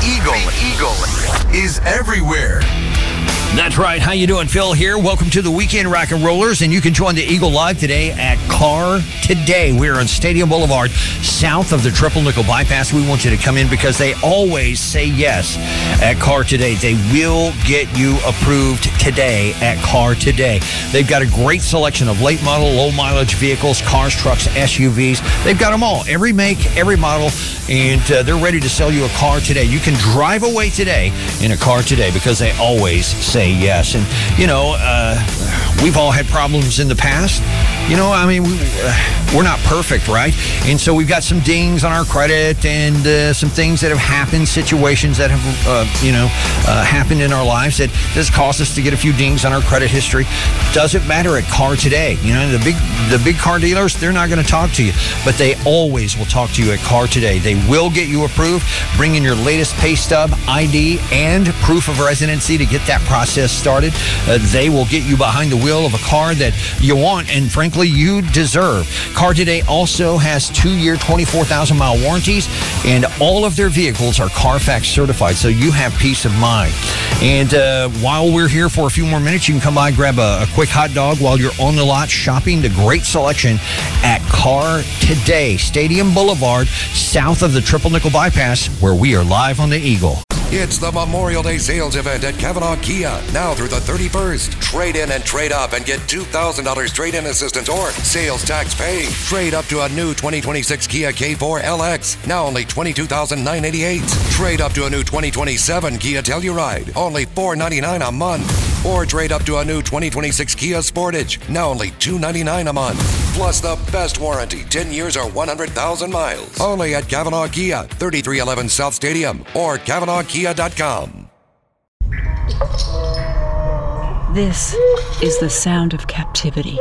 Eagle is everywhere. That's right. How you doing? Phil here. Welcome to the Weekend Rock and Rollers, and you can join the Eagle Live today at Car Today. We're on Stadium Boulevard, south of the Triple Nickel Bypass. We want you to come in because they always say yes at Car Today. They will get you approved today at Car Today. They've got a great selection of late model, low mileage vehicles, cars, trucks, SUVs. They've got them all, every make, every model, and they're ready to sell you a car today. You can drive away today in a car today because they always say yes. And, you know, we've all had problems in the past. You know, I mean, we're not perfect, right? And so we've got some dings on our credit and some things that have happened, situations that have, happened in our lives that has caused us to get a few dings on our credit history. Doesn't matter at Car Today. You know, the big car dealers, they're not going to talk to you, but they always will talk to you at Car Today. They will get you approved. Bring in your latest pay stub, ID, and proof of residency to get that process started. They will get you behind the wheel of a car that you want and, frankly, you deserve. Car Today also has 2-year, 24,000-mile warranties, and all of their vehicles are Carfax certified, so you have peace of mind. And while we're here for a few more minutes, you can come by, grab a quick hot dog while you're on the lot shopping the great selection at Car Today, Stadium Boulevard, south of the Triple Nickel Bypass, where we are live on the Eagle. It's the Memorial Day sales event at Kavanaugh Kia, now through the 31st. Trade in and trade up and get $2,000 trade-in assistance or sales tax paid. Trade up to a new 2026 Kia K4 LX, now only $22,988. Trade up to a new 2027 Kia Telluride, only $499 a month. Or trade up to a new 2026 Kia Sportage, now only $299 a month. Plus the best warranty, 10 years or 100,000 miles. Only at Kavanaugh Kia, 3311 South Stadium or KavanaughKia.com. This is the sound of captivity.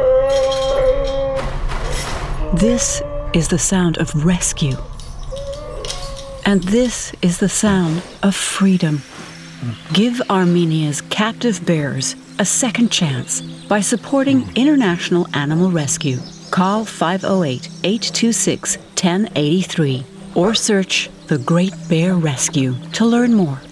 This is the sound of rescue. And this is the sound of freedom. Give Armenia's captive bears a second chance by supporting International Animal Rescue. Call 508-826-1083 or search The Great Bear Rescue to learn more.